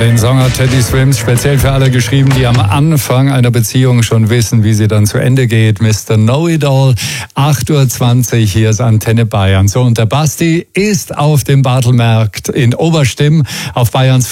den Song hat Teddy Swims speziell für alle geschrieben, die am Anfang einer Beziehung schon wissen, wie sie dann zu Ende geht. Mr. Know-It-All, 8:20 Uhr, hier ist Antenne Bayern. So, und der Basti ist auf dem Bartelmarkt in Oberstimm auf Bayerns